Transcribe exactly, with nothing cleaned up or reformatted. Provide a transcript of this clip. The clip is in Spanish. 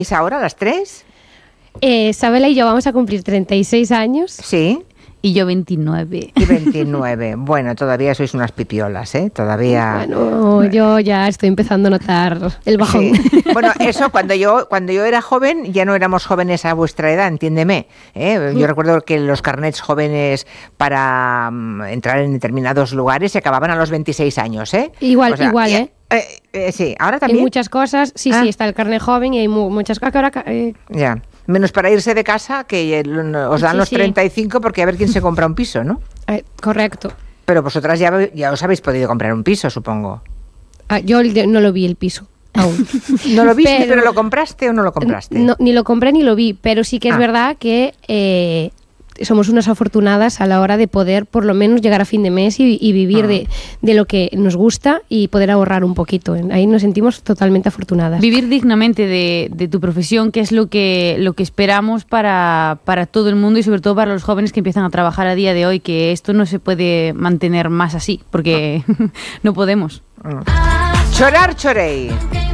¿Es ahora a las tres? Eh, Sabela y yo vamos a cumplir treinta y seis años. Sí. Y yo veintinueve. Y veintinueve. Bueno, todavía sois unas pipiolas, ¿eh? Todavía... Bueno, yo ya estoy empezando a notar el bajón. Sí. Bueno, eso cuando yo cuando yo era joven, ya no éramos jóvenes a vuestra edad, entiéndeme. ¿eh? Yo recuerdo que los carnets jóvenes para um, entrar en determinados lugares se acababan a los veintiséis años, ¿eh? Igual, o sea, igual, y, ¿eh? Eh, eh, sí, ahora también. Hay muchas cosas, sí, ah. sí, está el carnet joven y hay mu- muchas cosas que ahora... Eh, ya. Menos para irse de casa, que os dan sí, los sí. treinta y cinco porque a ver quién se compra un piso, ¿no? eh, correcto. Pero vosotras ya, ya os habéis podido comprar un piso, supongo. Ah, yo el- no lo vi el piso aún. ¿No lo viste, pero, pero lo compraste o no lo compraste? No, ni lo compré ni lo vi, pero sí que es Ah. verdad que eh, somos unas afortunadas a la hora de poder por lo menos llegar a fin de mes y, y vivir Ah. de, de lo que nos gusta y poder ahorrar un poquito. Ahí nos sentimos totalmente afortunadas. Vivir dignamente de, de tu profesión, que es lo que, lo que esperamos para, para todo el mundo y sobre todo para los jóvenes que empiezan a trabajar a día de hoy, que esto no se puede mantener más así, porque no podemos. Chorar, chorei.